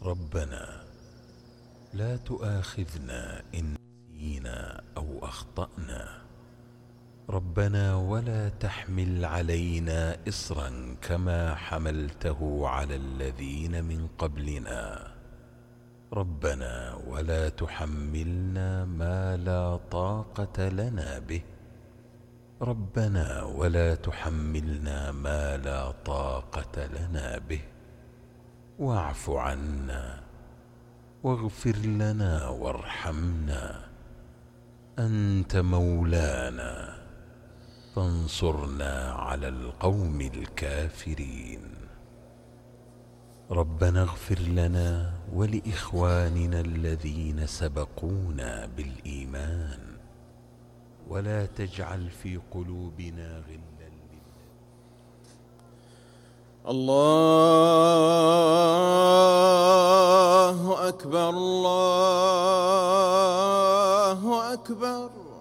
ربنا لا تؤاخذنا إن نسينا أو أخطأنا. ربنا ولا تحمل علينا إصرا كما حملته على الذين من قبلنا. ربنا ولا تحملنا ما لا طاقة لنا به. ربنا ولا تحملنا ما لا طاقة لنا به. واعف عنا واغفر لنا وارحمنا، أنت مولانا فانصرنا على القوم الكافرين. ربنا اغفر لنا ولإخواننا الذين سبقونا بالإيمان ولا تجعل في قلوبنا غلا الله أكبر الله أكبر.